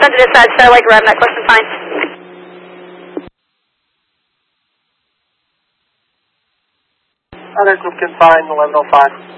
to dispatch, so like red necklace is fine. Other group can find 1105.